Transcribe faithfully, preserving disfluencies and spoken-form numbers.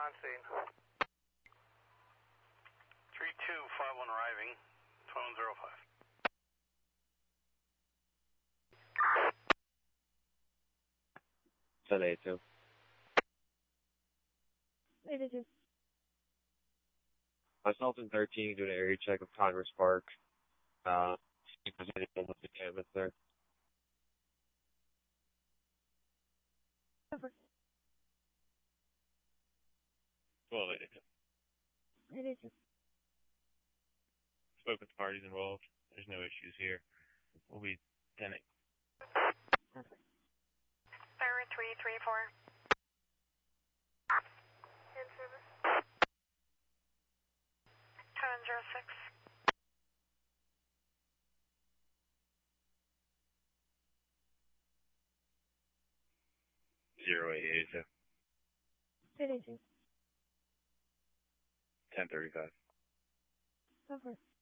on scene. three two five one arriving, twenty-one oh five. ten eighty-two. eighty-two. Myself and thirteen doing an area check of Congress Park. Uh, see if there's any homeless encampments there. Over. twelve eighty-two. eighty-two. Spoke with the parties involved. There's no issues here. We'll be ten eight. Over. Sir, three three four. In service. Seven zero six. Zero eight eighty-two. eighty-two. ten thirty-five. Over.